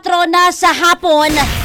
Na sa hapon.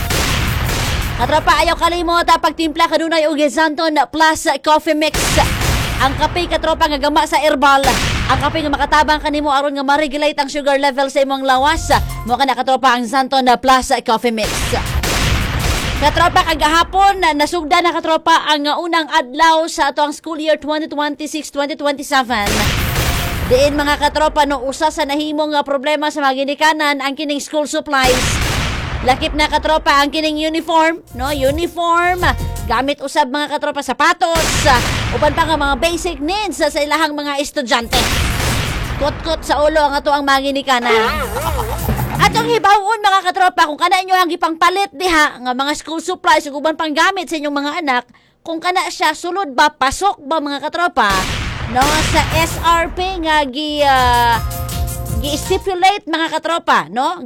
Katropa, ayaw kalimot pagtimpla kanunay og Santon plus coffee mix. Ang kape katropa nga gama sa herbal. Ang kape nga makatabang kanimo aron nga ma-regulate ang sugar level sa imong lawas. Mo kana katropa ang Santon plus coffee mix. Katropa, kagahapon nasugda na katropa ang unang adlaw sa atong school year 2026-2027. Diin mga katropa no usa sa nahimong problema sa mga ginikanan ang kining school supplies. Lakip na katropa ang kining uniform, no? Uniform, gamit usab mga katropa sapatos, uban pa nga mga basic needs sa ilahang mga estudyante. Kot-kot sa ulo ang ato ang mga ginikanan. Atong hibawon mga katropa kung kana inyo ang gipangpalit diha nga mga school supplies ug uban pang gamit sa inyong mga anak, kung kana siya sulod ba pasok ba mga katropa? No, sa SRP nga gi-stipulate mga katropa, no?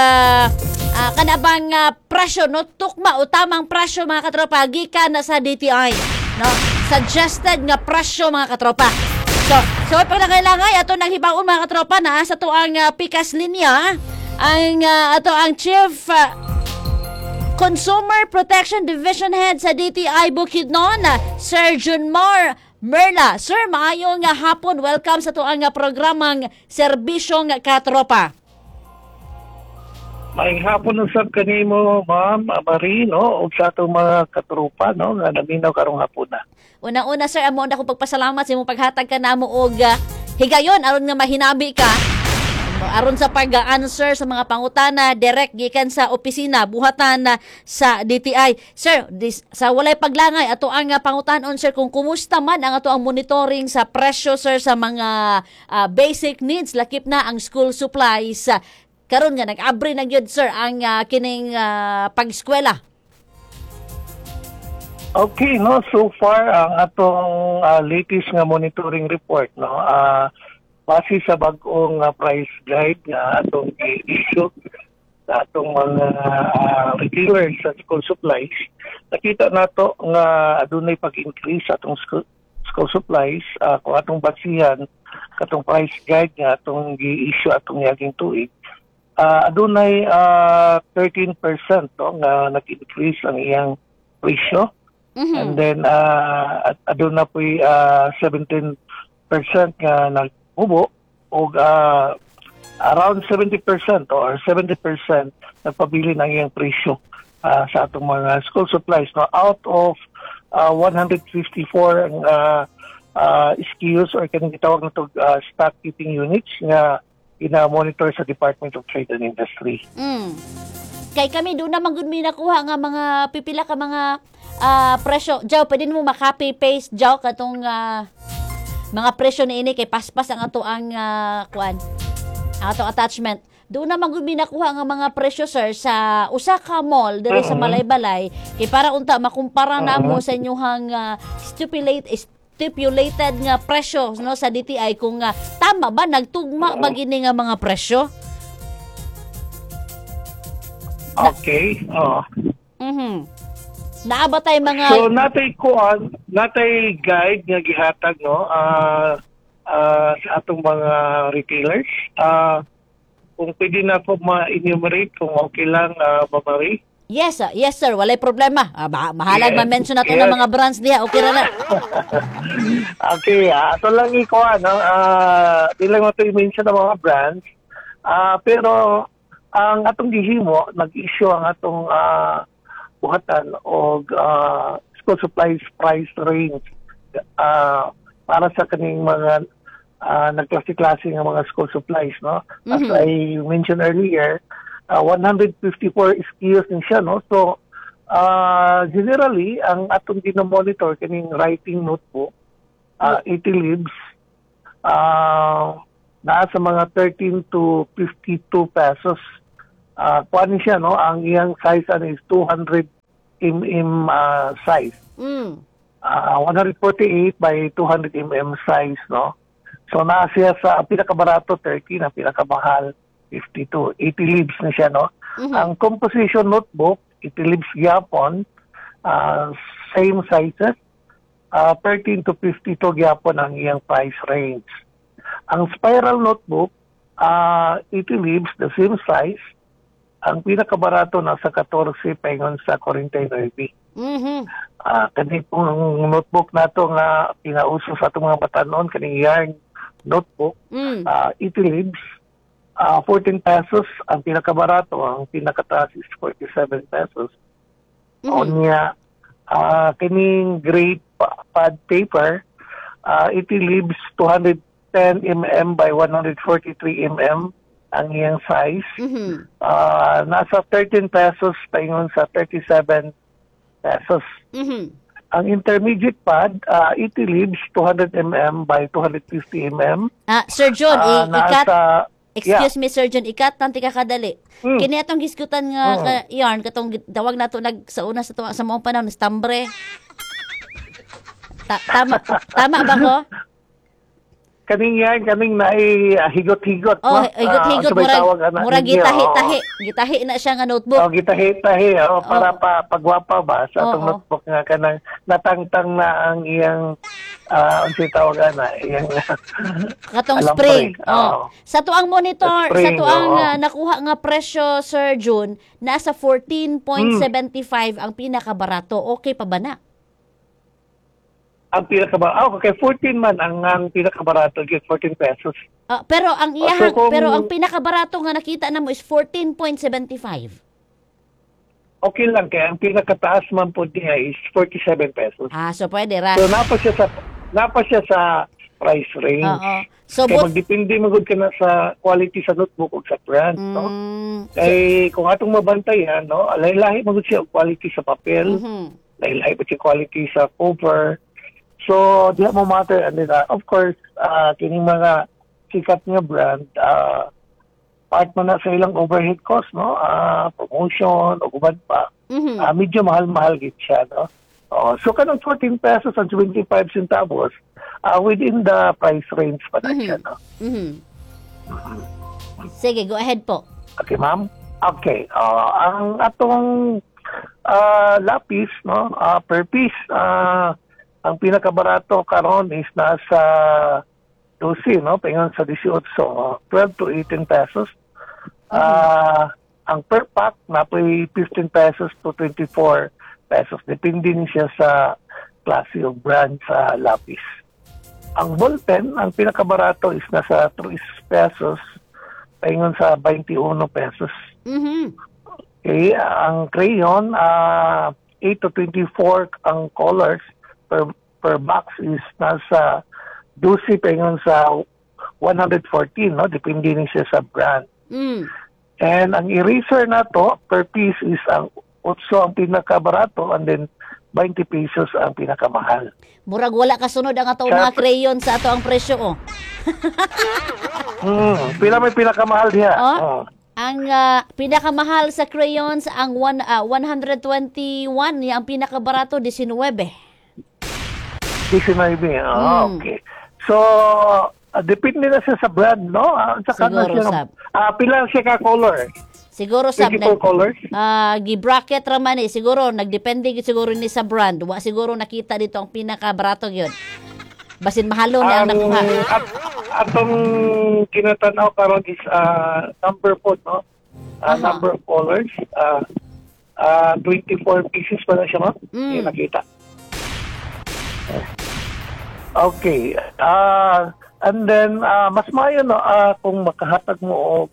Kanabang presyo, no? Tukma o tamang presyo mga katropa gikan sa DTI, no? Suggested nga presyo mga katropa. So pag nakailangan ato nang hibaon mga katropa na sa tuang pikas linya ang ato ang Chief Consumer Protection Division Head sa DTI Bukidnon, Sir Junmar Merla. Sir, maayong hapon. Welcome sa tuang programang Serbisyong Katropa. Maayong hapon usab kanimo, Ma'am Marie, no? O sa atong mga katropa, no? Nga naminaw karong hapon na. Una-una, sir, amo na ko pagpasalamat sa imong paghatag ka namo og higayon aron nga mahinabi ka. Aron sa pag-answer sa mga pangutana direct gikan sa opisina buhatan sa DTI. Sir, sa walay paglangay ato ang pangutanon sir kung kumusta man ang ato ang monitoring sa presyo sir sa mga basic needs lakip na ang school supplies. Karon nga nag-abri na gyud sir ang kining pag-eskwela. Okay, no? So far ang atong latest nga monitoring report, no? Base sa bag-ong price guide nga atong i-issue sa atong mga retailers sa school supplies, nakita nato nga adunay pag-increase sa atong school supplies kung atong basihan katong price guide nga atong i-issue atong yaging tuig. Adunay 13% no, nga nag-increase ang iyang presyo. Mm-hmm. And then aduna po'y 17% nga nagbubo o around 70% or 70% nagpabili ng iyang presyo sa atong mga school supplies. No? Out of 154 SKUs or kanang gitawag na ito stock keeping units nga ina-monitor sa Department of Trade and Industry. Kay kami doon naman gud mi nakuha nga mga pipila ka mga presyo. Jaw, pwede mo ma-copy-paste jaw katong mga presyo ni ini kay paspas ang ato ang kuan. Ang ato attachment. Doon naman gud mi nakuha nga mga presyo sir sa usa ka mall diri sa Balay-Balay kay para unta makumpara namo sa inyong stipulated nga presyo no sa DTI kung tama ba nagtugma ba gini nga mga presyo. Okay. Naabatay mga So natay guide nga gihatag no sa atong mga retailers. Kung pwede na po ma-enumerate kung okay lang Mamari. Yes sir, walay problema. Mahalag ma-mention nato ng mga brands diha, okay ra na. Okay, ato lang ikuha no. Di lang nato i-mention ang mga brands. Pero ang atong gihimo, nag-issue ang atong buhatan o school supplies price range para sa kaning mga nagklase-klase ng mga school supplies, no? As I mentioned earlier, 154 SKUs din siya, no? So, generally, ang atong dinomonitor kaning writing notebook, 80 libs, nasa mga 13 to 52 pesos. Kuan siya, no? Ang iyang size is 200 mm size. 148 by 200 mm size, no? So, siya sa pinakabarato 13, ang pinakamahal 52. 80 leaves na siya, no? Ang composition notebook, 80 leaves gyapon, same sizes, 13 to 52 gyapon ang iyang price range. Ang spiral notebook, 80 leaves, the same size, ang pinakabarato nasa 14 paingon sa 49. Mhm. Kani pong notebook nato nga pinauso sa atong mga batanon, kaning yarn notebook, Mm. Itilibs, 14 pesos ang pinakabarato, ang pinakataas is 47 pesos. Onya, kining grade pad paper, Itilibs 210 mm by 143 mm ang iyang size. Mhm. Nasa 13 pesos paingon sa 37 pesos. Mhm. Ang intermediate pad, Itilibs 200 mm by 250 mm. Sir John, ikat. Nasa, Excuse me, Sir John, ikat tanti ka kadali. Mm. Kini atong gisgutan nga yarn katong tawag nato sa una sa maong panahon stambre. Tama ba ko? kaning yan, kaning higot-higot. Oh, no? higot-higot Sabay tawag, murag ninyo, gitahi-tahi. Gitahi na siya nga notebook. Gitahi-tahi. Para pagwapa ba sa atong Oo. notebook nga kanang natangtang na ang iyang unsay tawag na iyang Katong alam spring. pre. Oo. Sa tuang monitor, Sa spring, sa tuang oo. nakuha nga presyo, Sir June, nasa 14.75 ang pinakabarato. Okay pa ba na? Ang okay, 14 man ang pinakabarato, 14 pesos. Pero ang so pero ang pinakabarato nga nakita namo is 14.75. Okay lang, kaya ang pinakataas man po niya is 47 pesos. So pwede ra. So napa siya sa price range. Oo. So Kaya but magdepende magud ka na sa quality sa notebook o sa brand, no? Kay kung atong mabantayan, no, lahi-lahi magud siya og quality sa papel, lahi-lahi pa siya quality sa cover. So, di mo matter, and then, of course, kining mga sikat nga brand, part man na sa ilang overhead cost, no? Promotion, o guban pa. Medyo mahal-mahal git siya, no? So, kanang 14 pesos and 25 centavos, within the price range pa na siya, no? Sige, go ahead po. Okay, ma'am? Okay. Ang atong lapis, no? Per piece, ang pinakabarato karon is nasa 12, no? Paingon sa 18, 12 to 18 pesos. Ang per pack na po 15 pesos to 24 pesos. Depende din siya sa klase o brand sa lapis. Ang ballpen, ang pinakabarato is nasa 3 pesos. Paingon sa 21 pesos. Okay, ang crayon, 8 to 24 ang colors. Per box is nasa 12 paingon sa 114, no? Depende din siya sa brand. And ang eraser na to, per piece is ang 8 ang pinakabarato and then 20 pesos ang pinakamahal. Murag wala kasunod ang atong mga crayon sa ato ang presyo, oh. Pila may pinakamahal diha? Ang pinakamahal sa crayons, ang 121, ang pinakabarato, 19. 19. Okay. So, depende na siya sa brand, no? Saka na Siguro, siya, pila siya ka color? Siguro sab 24 colors? gi-bracket raman siguro nagdepende siguro ni sa brand. Wa siguro nakita dito ang pinakabarato gyud. Basin mahalo na ang nakuha. Atong kinatanaw karon is number po, no? Number of colors. 24 pieces pa na siya, ma'am. Nakita. Okay. And then, mas maayo, no, kung makahatag mo og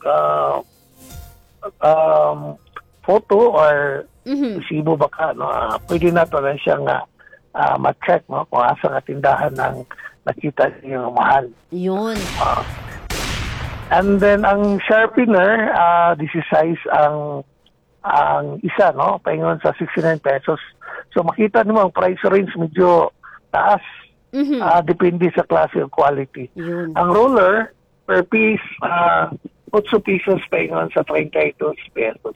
photo or resibo baka, no, pwede na to na siya nga ma-check, no, kung asa nga tindahan ng nakita niyo mahal. Yun. And then, ang sharpener, this is size ang isa, no, paingon sa 69 pesos. So, makita niyo ang price range medyo taas. Depende sa klase o quality. Yun. Ang roller, per piece, 8 pesos paingon sa 32 pesos.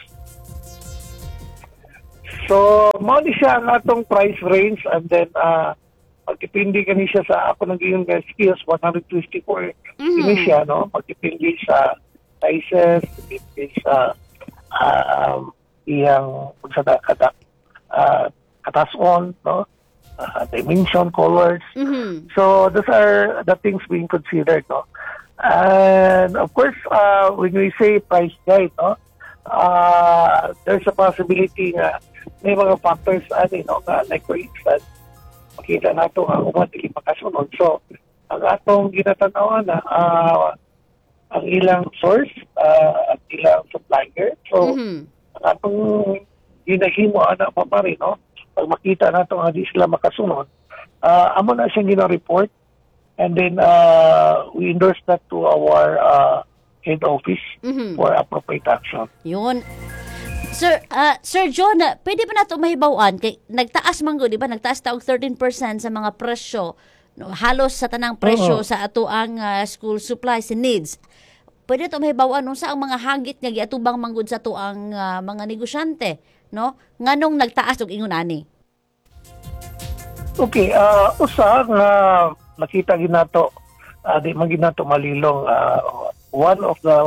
So, mali siya ang atong price range and then, pagdepende ka niya sa ako nang iyong skills, 124 ini siya, no? Pagdepende sa sizes, depende sa iyang katason, no? Dimension, colors. So, those are the things being considered, no? And, of course, when we say price guide, no? there's a possibility nga may mga factors nga like for instance makita nato ang uban dili makasunod. So ang atong ginatanaw na ang ilang source at ilang supplier. So ang atong ginahimo ana pa rin, no, pag makita nato nga di sila makasunod, amo na siyang gina-report, and then we endorse that to our head office for appropriate action. Yun. Sir John, pwede ba nato mahibawan kay nagtaas man gud, di ba? Nagtaas ta og 13% sa mga presyo, no, halos sa tanang presyo sa ato ang school supplies and needs. Pwede to mahibawan unsa ang mga hagit nga giatubang manggod sa tuang mga negosyante, no? Nganong nagtaas og ingon ani? Okay, usa nga nakita ginato di man ginato malilong, one of the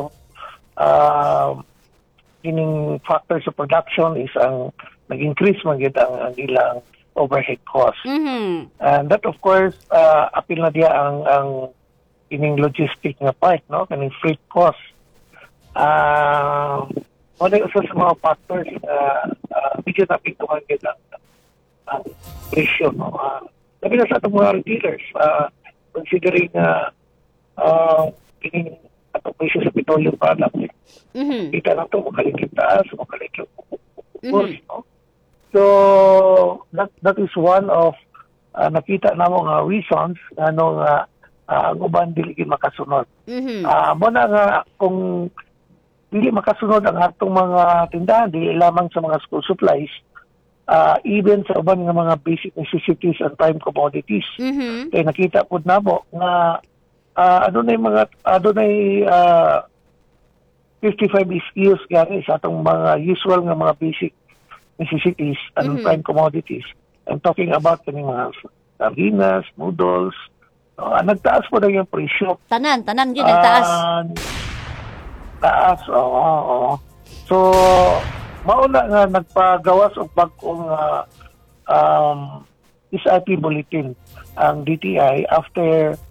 kining factors of production is ang nag-increase man gid ang ilang overhead cost. And that of course apil na diya ang kining logistic nga part, no, kining freight cost. Wala usa sa mga factors medyo napiktuhan gid ang presyo, no. Labi na sa atong mga retailers, considering kining atong presyo sa petroleum products. Kita na ito, makalikip taas, makalikip cost, no? So, that is one of nakita na mga reasons ang uban dili makasunod. Muna nga, kung dili makasunod ang atong mga tindahan, dili lamang sa mga school supplies, even sa uban nga mga basic necessities and prime commodities. Kaya nakita po na mo nga adunay 55 SKUs gani sa atong mga usual nga mga basic necessities and prime commodities. I'm talking about kaning mga sardinas, noodles. Nagtaas po na yung presyo. Tanan yun, nagtaas. Taas, oo. So, mauna nga nagpagawas og bagong SIP bulletin ang DTI after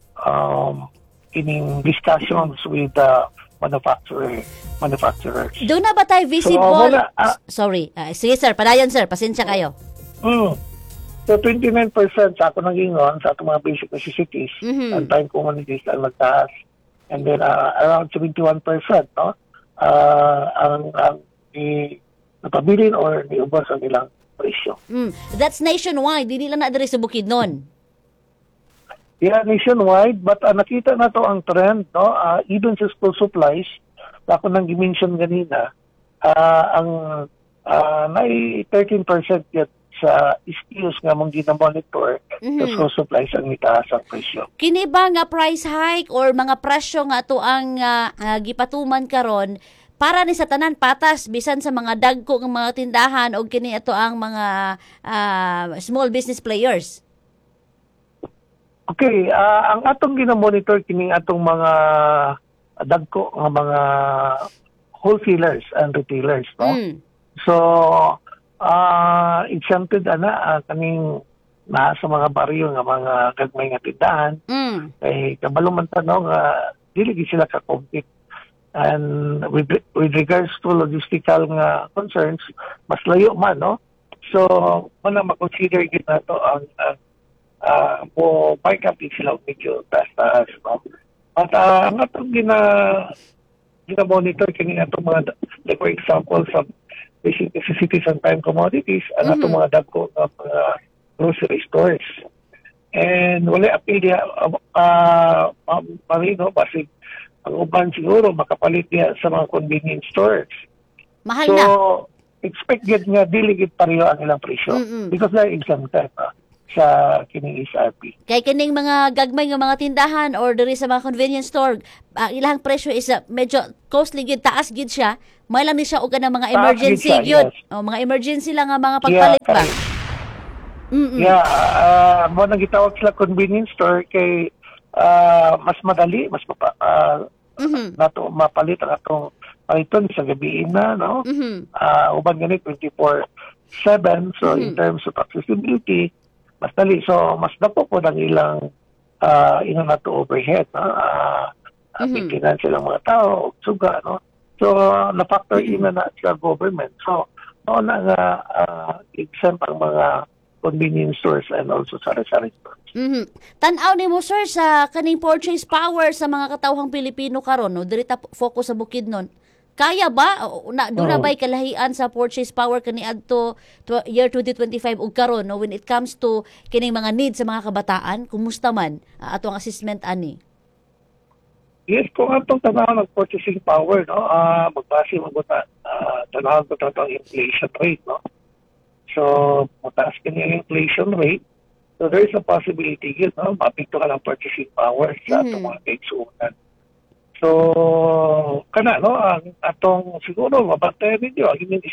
kining discussions with manufacturers. Doon na ba tayo visible? Sorry. Sige sir, padayon sir. Pasensya kayo. So 29% sa ako nang ingon sa atong mga basic necessities and prime commodities ang nagtaas. And then around 71%, no? Ang napabilin or niubos ang ilang presyo. That's nationwide. Hindi lang na sa Bukidnon. Yeah, nationwide, but nakita na to ang trend, no? Even sa school supplies, ako nang gi-mention ganina, ang 13% yet sa SKUs nga mong ginamonitor sa school supplies ang itaas ang presyo. Kini ba nga price hike or mga presyo nga to ang gipatuman karon para ni sa tanan patas bisan sa mga dagko nga mga tindahan o kini ato ang mga small business players? Okay, ang atong ginamonitor kining atong mga dagko nga mga wholesalers and retailers, no? So exempted kaning na sa mga baryo nga mga gagmay nga tindahan. Kay kabalo man tanong dili gid sila ka-compete. And with regards to logistical nga concerns, mas layo man, no? So muna makonsider gid nato ang po bike up sila medyo taas, no? At ang atong gina-monitor kini atong mga, like for example, sa basic necessities and prime commodities, ang atong mga dagko nga mga grocery stores. And wala apil diya marino, basig ang uban siguro makapalit niya sa mga convenience stores. Mahal so, na. Expect gid nga dili gid pareho ang ilang presyo because they're exempted sa kining SRP. Kay kining mga gagmay nga mga tindahan or diri sa mga convenience store, ilang presyo is medyo costly gid, taas gid siya. May lang ni siya og kanang mga emergency gyud. Yes. O mga emergency lang nga mga pagpalit ba. Mo nang gitawag sila convenience store kay mas madali, mas nato mapalit ang atong paliton sa gabi na, no? Uban gani 24/7, so in terms of accessibility mas dali. So, mas dako po ng ilang na to overhead, no? Maintenance silang mga tao, suga, no? So, na-factor in na sa government. So, noon na nga exempt ang mga convenience stores and also sari-sari stores. Tanaw ni mo sir sa kaning purchase power sa mga katawhang Pilipino karon no diri ta focus sa Bukidnon. Kaya ba doon na ba'y kalahian sa purchase power kaniadto year 2025 ug karon no when it comes to kining mga needs sa mga kabataan? Kumusta man ato ang assessment ani? Yes, kung atong tanaw ng purchasing power, no, magbase mo ba tanaw ko ang inflation rate, no? So, mataas ka niya inflation rate, so there is a possibility yun, no? Mapikto ka ng purchasing power sa atong mga kaigsuunan. So, kana, no? Ang atong siguro, mabantayan ninyo, ang inyong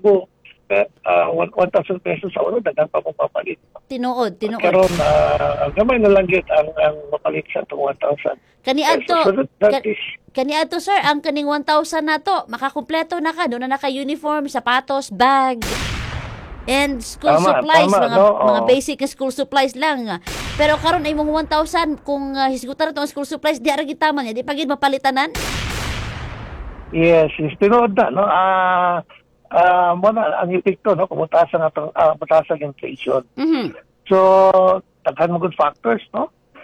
1,000 pesos sa ulo, dagan pa mong mapalit. Tinuod. Karon, gamay na lang yun ang mapalit sa itong 1,000. Kaniadto sir, ang kaning 1,000 na to, makakumpleto na ka, doon na naka-uniform, sapatos, bag, and school supplies, mga basic na school supplies lang. Pero karon ay mong 1,000 kung hisgutan na ang school supplies, di ara gitaman niya, di pagid mapalitanan. Yes, tinuod na, no? Muna ang epekto, no? Kung mataas ang inflation. So, taghan mo good factors, no?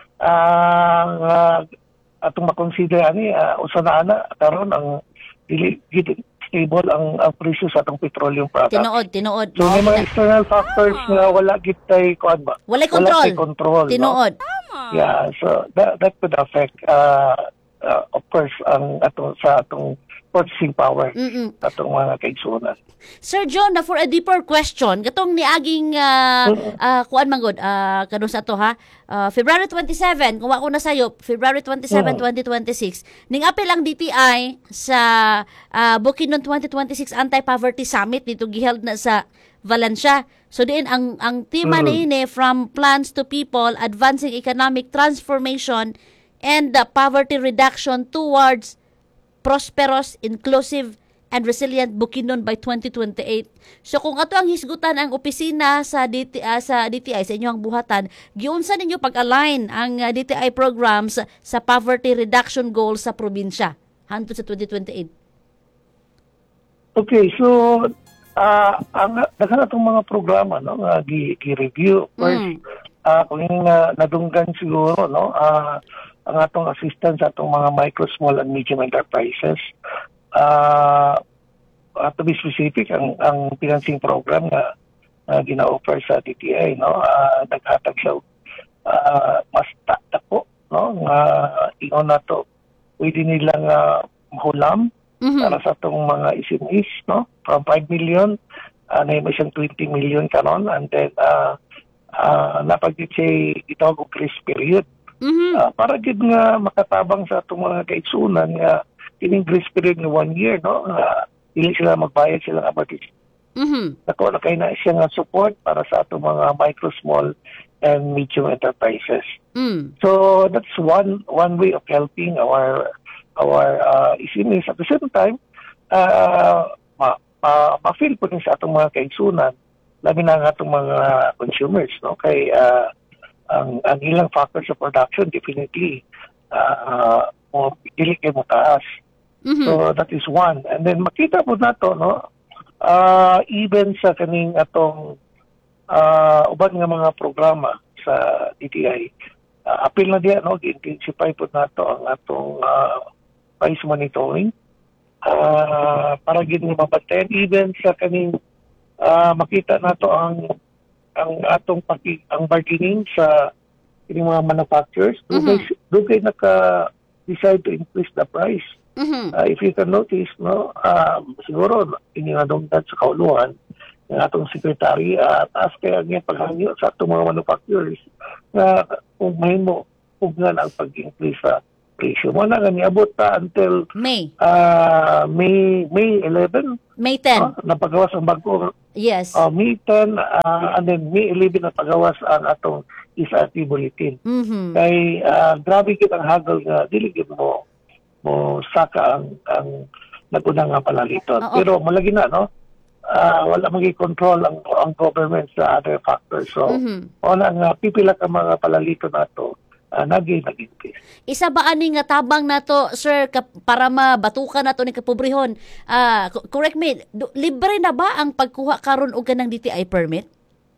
Atong makonsider ani usa na ana karon ang dili stable ang presyo sa atong petroleum products. Tinuod. So may mga external factors nga wala gitay kuan ba? Wala control. Tinuod. No? Yeah, so that could affect of course ang atong purchasing power atong mga kaigsuonan. Sir John, na for a deeper question, katong niaging kuan manggod kadung sa ato ha. February 27, kung ako na sayo, February 27, 2026, ning apil ang DTI sa Bukidnon 2026 Anti-Poverty Summit dito giheld na sa Valencia. So diin ang tema niini from plans to people, advancing economic transformation and poverty reduction towards prosperous, inclusive, and resilient Bukidnon by 2028. So kung ato ang hisgutan ang opisina sa DTI sa inyong buhatan, giunsa ninyo pag-align ang DTI programs sa poverty reduction goals sa probinsya hangtod sa 2028? Okay, so ang daghan atong mga programa no nga gi-review first kung nadunggan siguro no ang atong assistance sa atong mga micro, small, and medium enterprises. To be specific, ang financing program na gina-offer sa DTI, no, naghatag siya mas tako, no, nga ingon na to, pwede nilang mahulam para sa atong mga SMEs, no, from 5 million, na may siyang 20 million karon, and then napagdit siya itawag og grace period. Para gid nga makatabang sa atong mga kaigsunan nga kining grace period nga 1 year, no, dili sila magbayad sila amortization. Nako na kay na siya nga support para sa atong mga micro, small, and medium enterprises. So that's one way of helping our SMEs. At the same time, ma-feel po din sa atong mga kaigsunan, labi na nga atong mga consumers, no, kay ang ilang factor sa production definitely dili kay mo taas. So that is one. And then makita po nato, no, even sa kaning atong uban nga mga programa sa DTI, apil na diya, no, gi-intensify po nato ang atong price monitoring para gid nga mabantayan even sa kaning makita nato ang atong ang bargaining sa kining mga manufacturers. Dugay naka-decide to increase the price. If you can notice, no, siguro iningadungdan sa kauluhan ng atong secretary taas kaya nga paghangyo sa atong mga manufacturers na kung mahimo ugnan ang pag-increase sa presyo. Muna nga niabot ta until May 11. May 10. Napagawas ang bago. Yes. May 10 and then May 11 napagawas ang atong SRT bulletin. Kay grabe gid ang hagol nga dili gid mo saka ang naguna nga palaliton. Pero malagi na, no, wala magi-control ang government sa other factors. So wala nga pipila ka mga palalito nato nag-increase. Isa ba ani nga tabang nato sir para mabatukan nato ni kapobrehon? Correct me, libre na ba ang pagkuha karon og kanang DTI permit?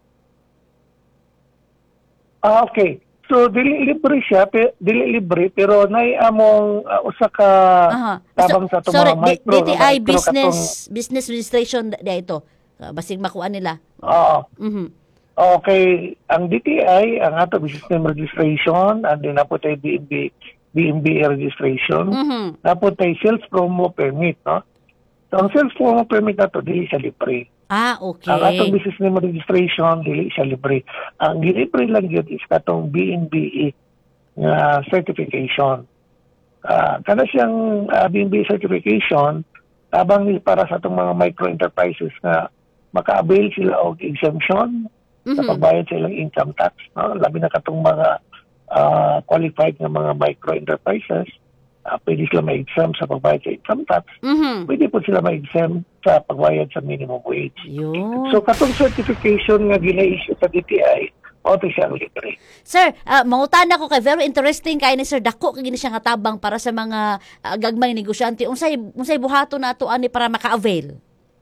Okay. So dili libre siya, dili libre pero nay among usa ka tabang sa sorry, mga micro DTI micro business registration da ito. Basig makuha nila. Oo. Mhm. Okay, ang DTI, ang ato business name registration, and then napo tayo BMB registration, Mhm. napo tayo sales promo permit, no? So ang sales promo permit nato dili siya libre. Okay. Ang atong business name registration, dili siya libre. Ang libre lang yun is katong BNBE nga certification. Kada siyang BNBE certification, tabang ni para sa atong mga micro-enterprises na maka-avail sila og exemption sa pagbayad sa ilang income tax. No? Labi na katong mga qualified nga mga micro-enterprises, pwede sila ma-exempt sa pagbayad sa income tax. Pwede po sila ma-exempt sa pagbayad sa minimum wage. Yun. So, katong certification nga gina-issue sa DTI, auto siya ang libre. Sir, mangutan ako kay very interesting kay ni Sir dako kay gini siya nga tabang para sa mga gagmay negosyante. Unsay buhaton na ato ani para maka-avail?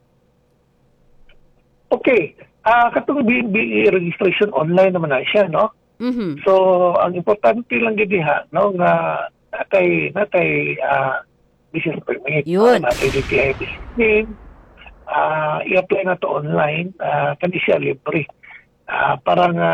Okay. Katong BNB registration online naman na siya, no? Mhm. So, ang importante lang gid diha, no, nga natay business permit. Yun. Natay DTI business name. I-apply na to online. Kandi siya libre. Para nga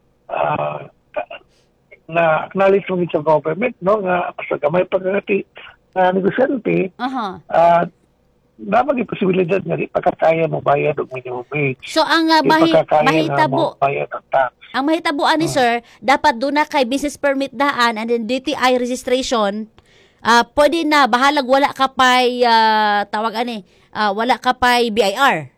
na acknowledge mo sa government, no, nga sa gamay pagkakati na negosyante, Aha. dapat yung posibilidad nga di pagkakaya mo bayad og minimum wage. So ang Di pagkakaya nga mahitabo mo bayad ang tax. ang mahitabuan ni Sir, dapat doon na kay business permit daan and then DTI registration. Pwede na bahalag wala ka pay wala ka pay BIR.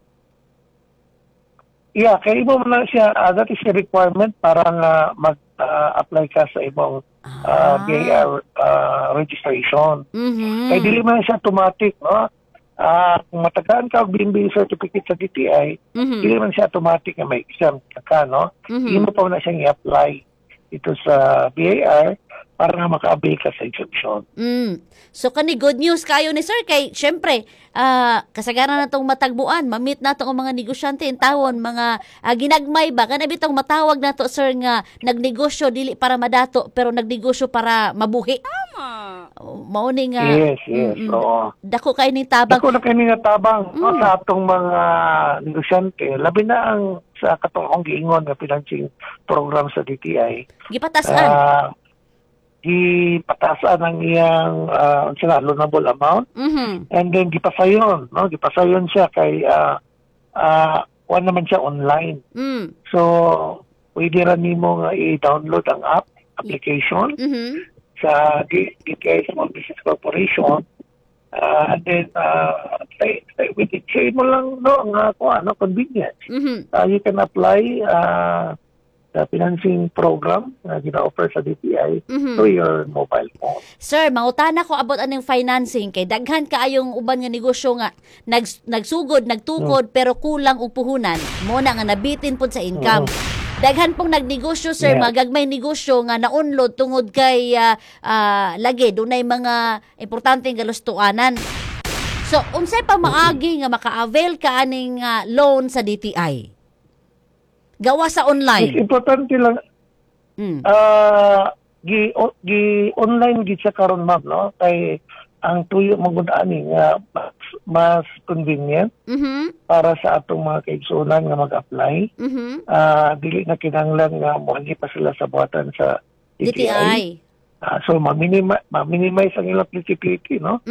Yeah, kaya iba mo lang siya, that is a requirement para nga mag-apply ka sa ibang BIR registration. Mhm. Kaya dili man siya automatic, no? Kung matagaan ka og BNB certificate sa DTI, dili man siya automatic nga may exempt ka, no? Hindi mo pa na siyang i-apply ito sa BIR para nga maka-avail ka sa exemption. So kani good news kayo ni Sir kay syempre kasagaran natong matagbuan, ma-meet nato ang mga negosyante in tawon, mga ginagmay ba kana bitong matawag nato Sir nga nagnegosyo dili para madato pero nagnegosyo para mabuhi. Mao ni nga Yes. Oo. dako kay ni tabang. Ako na kayo nga tabang no, sa atong mga negosyante, labi na ang sa katong giingon nga financing program sa DTI. Gipatasan. Gipatasan ang iyang loanable amount and then gipasayon, no? Gipasayon siya kay one naman siya online. So pwede ra nimo nga i-download ang application sa DTI Small Business Corporation. And then with it, say mo lang no ang convenience. You can apply the financing program na gina-offer sa DTI to your mobile phone. Sir, mangutana ko abot aning financing kay daghan kaayong uban nga negosyo nga nagsugod, nagtukod pero kulang og puhunan. Mo na nga nabitin pud sa income. Daghan pong nagnegosyo sir, mga gagmay negosyo nga naunlod tungod kay lagi dunay mga importanteng galustuanan. So, unsay pa maagi nga maka-avail ka aning loan sa DTI? Gawa sa online. It's importante lang online gid siya karon ma'am, no? Kay ang tuyo magudaan nga mas convenient para sa atong mga kaigsunan nga mag-apply. Dili na kinahanglan nga moagi pa sila sa buhatan sa DTI. So ma-minimize ang ilang flexibility, no?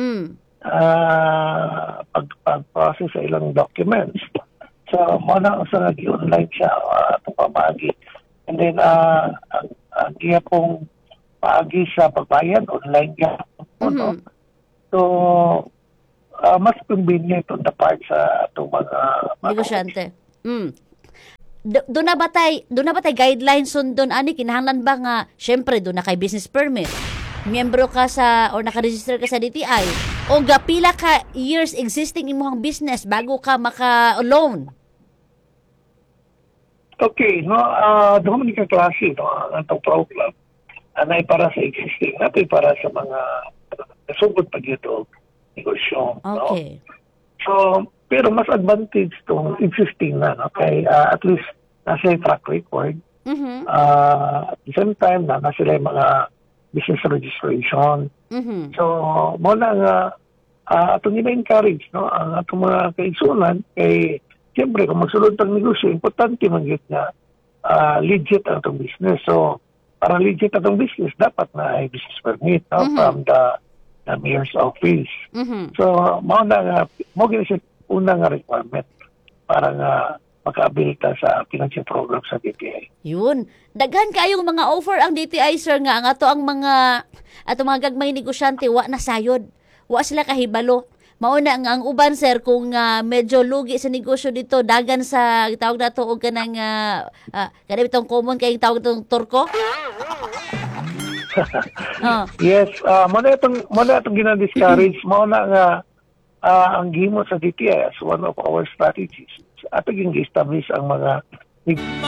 Pag-process sa ilang documents. So, muna sa nag-online siya itong pamagi. And then, ang iya pong paagi sa pagbayan, online niya. No? So, mas convenient on the part sa itong mga negosyante. Doon na ba tay guidelines sundon ani kinahanglan ba nga syempre doon na kay business permit? Miyembro ka sa or naka-register ka sa DTI o gapila ka years existing imong business bago ka maka-loan? Okay, no, doon ka klase, no, ang program. anay para sa existing, natin para sa mga nasugod pa dito negosyo. No? Okay. So, pero mas advantage itong existing na, no? Kay at least nasa yung track record. Mhm. At the same time, na sila yung mga business registration. Mhm. So, mo na nga, atong ina-encourage, no? Ang atong mga kaigsunan, kay, siyempre, kung magsulod ng negosyo, importante man yun nga, legit ang atong business. So, para legit atong business, dapat na ay business permit, no? From the mayor's office. Mhm. So, mo na nga, mo gina siya unang nga requirement para nga makaabilita sa financial program sa DTI. Yun. Daghan kayong mga offer ang DTI, sir, nga ang ato mga gagmay negosyante wa na sayod. Wa sila kahibalo. Mauna nga ang uban, sir, kung medyo lugi sa negosyo dito, dagan sa tawag na to o kanang kanang itong common kayong tawag itong turko. Yes, mo na itong gina-discourage. Mo na nga ang gimo sa DTI as one of our strategies. At yung establish ang mga